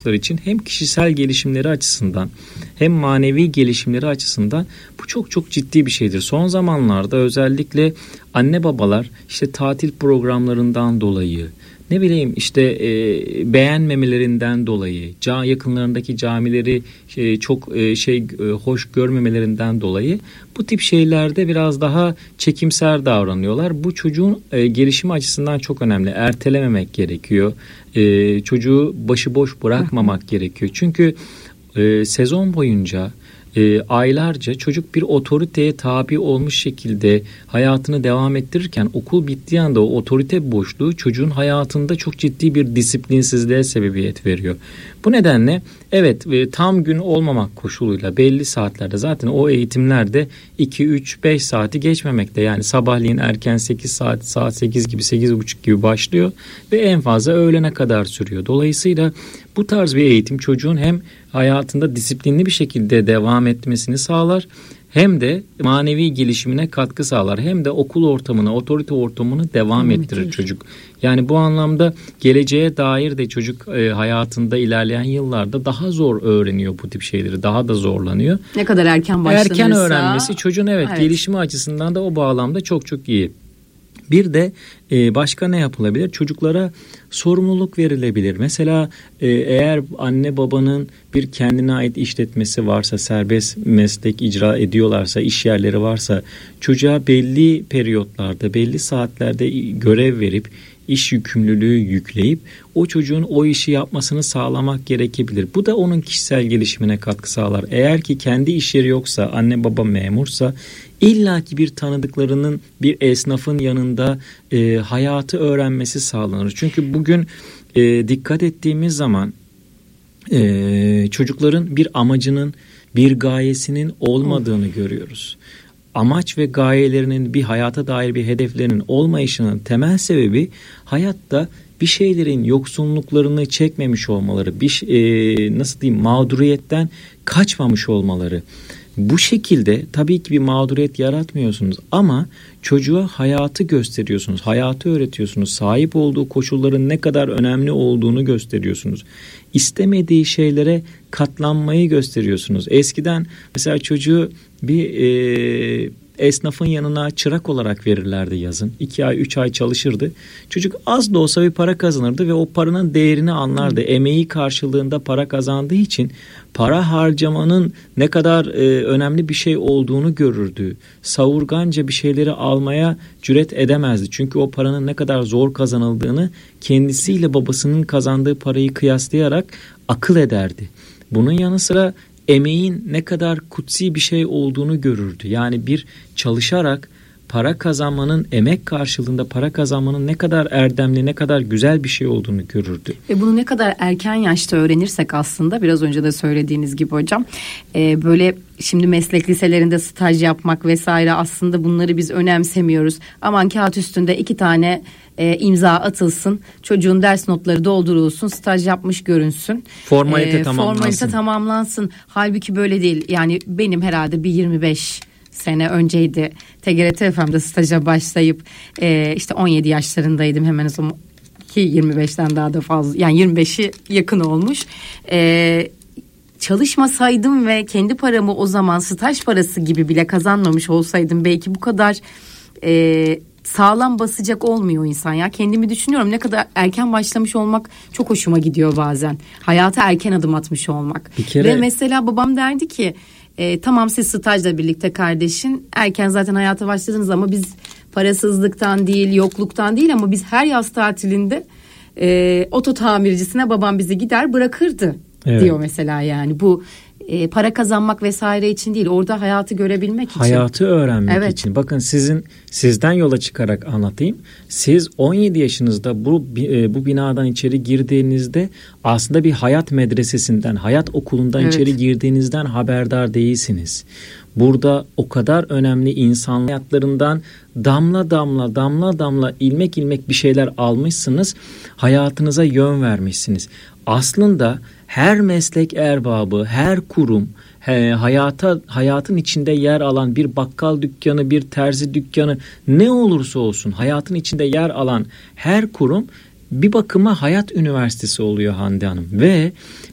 çocuklar için hem kişisel gelişimleri açısından hem manevi gelişimleri açısından bu çok çok ciddi bir şeydir. Son zamanlarda özellikle anne babalar işte tatil programlarından dolayı, ne bileyim işte beğenmemelerinden dolayı, yakınlarındaki camileri çok hoş görmemelerinden dolayı bu tip şeylerde biraz daha çekimser davranıyorlar. Bu çocuğun gelişimi açısından çok önemli. Ertelememek gerekiyor. Çocuğu başıboş bırakmamak gerekiyor. Çünkü sezon boyunca aylarca çocuk bir otoriteye tabi olmuş şekilde hayatını devam ettirirken okul bittiği anda o otorite boşluğu çocuğun hayatında çok ciddi bir disiplinsizliğe sebebiyet veriyor. Bu nedenle evet, tam gün olmamak koşuluyla belli saatlerde, zaten o eğitimlerde 2, 3, 5 saati geçmemekte. Yani sabahleyin erken 8 saat 8 gibi 8.30 gibi başlıyor ve en fazla öğlene kadar sürüyor. Dolayısıyla bu tarz bir eğitim çocuğun hem hayatında disiplinli bir şekilde devam etmesini sağlar, hem de manevi gelişimine katkı sağlar, hem de okul ortamına, otorite ortamını devam ettirir çocuk. Yani bu anlamda geleceğe dair de çocuk hayatında ilerleyen yıllarda daha zor öğreniyor bu tip şeyleri, daha da zorlanıyor. Ne kadar erken başlanırsa. Erken öğrenmesi çocuğun evet gelişimi açısından da o bağlamda çok çok iyi. Bir de başka ne yapılabilir? Çocuklara sorumluluk verilebilir. Mesela eğer anne babanın bir kendine ait işletmesi varsa, serbest meslek icra ediyorlarsa, iş yerleri varsa, çocuğa belli periyotlarda, belli saatlerde görev verip, iş yükümlülüğü yükleyip o çocuğun o işi yapmasını sağlamak gerekebilir. Bu da onun kişisel gelişimine katkı sağlar. Eğer ki kendi iş yeri yoksa, anne baba memursa, illaki bir tanıdıklarının, bir esnafın yanında hayatı öğrenmesi sağlanır. Çünkü bugün dikkat ettiğimiz zaman çocukların bir amacının, bir gayesinin olmadığını görüyoruz. Amaç ve gayelerinin, bir hayata dair bir hedeflerinin olmayışının temel sebebi hayatta bir şeylerin yoksunluklarını çekmemiş olmaları, nasıl diyeyim, mağduriyetten kaçmamış olmaları. Bu şekilde tabii ki bir mağduriyet yaratmıyorsunuz ama çocuğa hayatı gösteriyorsunuz, hayatı öğretiyorsunuz, sahip olduğu koşulların ne kadar önemli olduğunu gösteriyorsunuz. İstemediği şeylere katlanmayı gösteriyorsunuz. Eskiden mesela çocuğu bir esnafın yanına çırak olarak verirlerdi yazın. 2 ay 3 ay çalışırdı. Çocuk az da olsa bir para kazanırdı ve o paranın değerini anlardı. Emeği karşılığında para kazandığı için para harcamanın ne kadar önemli bir şey olduğunu görürdü. Savurganca bir şeyleri almaya cüret edemezdi. Çünkü o paranın ne kadar zor kazanıldığını kendisiyle babasının kazandığı parayı kıyaslayarak akıl ederdi. Bunun yanı sıra emeğin ne kadar kutsi bir şey olduğunu görürdü. Yani bir çalışarak para kazanmanın, emek karşılığında para kazanmanın ne kadar erdemli, ne kadar güzel bir şey olduğunu görürdü. Ve bunu ne kadar erken yaşta öğrenirsek aslında, biraz önce de söylediğiniz gibi hocam, böyle şimdi meslek liselerinde staj yapmak vesaire, aslında bunları biz önemsemiyoruz. Aman kağıt üstünde 2 tane imza atılsın, çocuğun ders notları doldurulsun, staj yapmış görünsün. Formalite tamamlansın. Halbuki böyle değil. Yani benim herhalde bir 25 sene önceydi TGRT FM'de staja başlayıp işte 17 yaşlarındaydım hemen o zaman, ki 25'ten daha da fazla, yani 25'i yakın olmuş. Çalışmasaydım ve kendi paramı o zaman staj parası gibi bile kazanmamış olsaydım belki bu kadar sağlam basacak olmuyor insan ya. Kendimi düşünüyorum, ne kadar erken başlamış olmak çok hoşuma gidiyor bazen. Hayata erken adım atmış olmak. Ve mesela babam derdi ki tamam siz stajla birlikte kardeşin erken zaten hayata başladınız ama biz parasızlıktan değil, yokluktan değil, ama biz her yaz tatilinde oto tamircisine babam bizi gider bırakırdı diyor mesela. Yani bu para kazanmak vesaire için değil, orada hayatı görebilmek için. Hayatı öğrenmek için. Bakın sizden yola çıkarak anlatayım. Siz 17 yaşınızda bu binadan içeri girdiğinizde aslında bir hayat medresesinden, hayat okulundan içeri girdiğinizden haberdar değilsiniz. Burada o kadar önemli insan hayatlarından damla damla ilmek ilmek bir şeyler almışsınız. Hayatınıza yön vermişsiniz. Aslında her meslek erbabı, her kurum, hayatın içinde yer alan bir bakkal dükkanı, bir terzi dükkanı, ne olursa olsun hayatın içinde yer alan her kurum bir bakıma hayat üniversitesi oluyor Hande Hanım. Ve